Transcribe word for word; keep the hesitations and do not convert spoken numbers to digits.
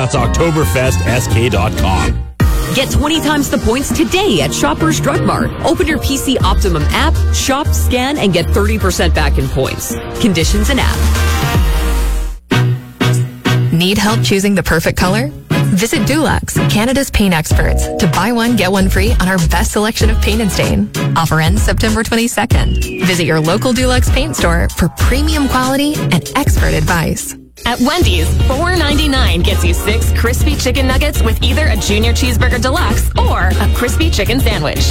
That's oktoberfest s k dot com. Get twenty times the points today at Shoppers Drug Mart. Open your P C Optimum app, shop, scan, and get thirty percent back in points. Conditions and app. Need help choosing the perfect color? Visit Dulux, Canada's paint experts, to buy one, get one free on our best selection of paint and stain. Offer ends September twenty-second. Visit your local Dulux paint store for premium quality and expert advice. At Wendy's, four ninety-nine gets you six crispy chicken nuggets with either a junior cheeseburger deluxe or a crispy chicken sandwich.